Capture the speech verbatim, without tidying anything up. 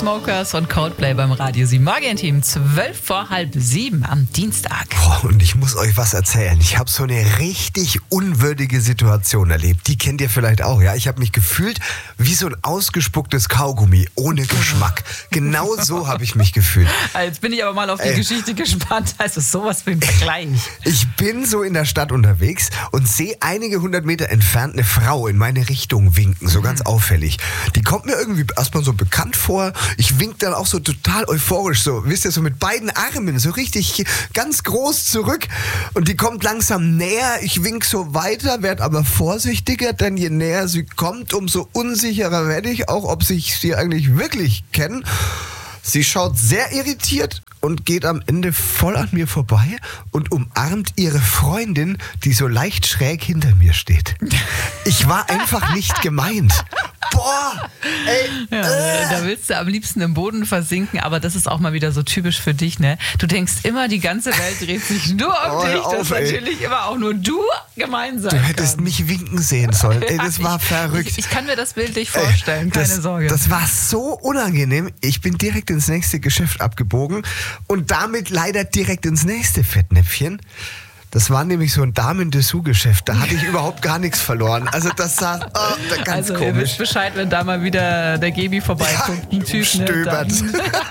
Chainsmokers und Coldplay beim Radio sieben Morgen-Team. Zwölf vor halb sieben am Dienstag. Boah, und ich muss euch was erzählen. Ich habe so eine richtig unwürdige Situation erlebt. Die kennt ihr vielleicht auch, ja? Ich habe mich gefühlt wie so ein ausgespucktes Kaugummi ohne Geschmack. Genau so habe ich mich gefühlt. Jetzt bin ich aber mal auf die Ey. Geschichte gespannt. Also sowas für ein Vergleich. Ich bin so in der Stadt unterwegs und sehe einige hundert Meter entfernt eine Frau in meine Richtung winken, so ganz auffällig. Die kommt mir irgendwie erstmal so bekannt vor. Ich wink dann auch so total euphorisch, so, wisst ihr, so mit beiden Armen, so richtig ganz groß zurück. Und die kommt langsam näher. Ich wink so weiter, werd aber vorsichtiger, denn je näher sie kommt, umso unsicherer werde ich auch, ob ich sie eigentlich wirklich kenne. Sie schaut sehr irritiert und geht am Ende voll an mir vorbei und umarmt ihre Freundin, die so leicht schräg hinter mir steht. Ich war einfach nicht gemeint. Boah, ey. Ja, äh. Da willst du am liebsten im Boden versinken, aber das ist auch mal wieder so typisch für dich, ne? Du denkst immer, die ganze Welt dreht sich nur um Oh, hör dich, dass auf, ey. natürlich immer auch nur du gemein sein Du hättest kannst. mich winken sehen sollen. Ey, das war verrückt. Ich, ich kann mir das bildlich vorstellen, das, keine Sorge. Das war so unangenehm. Ich bin direkt ins nächste Geschäft abgebogen und damit leider direkt ins nächste Fettnäpfchen. Das war nämlich so ein Damen-Dessous-Geschäft. Da hatte ich überhaupt gar nichts verloren. Also das sah oh, ganz also komisch. ihr wisst Bescheid, wenn da mal wieder der Gebi vorbeikommt, Ja, ein Typ, ne, stöbert. dann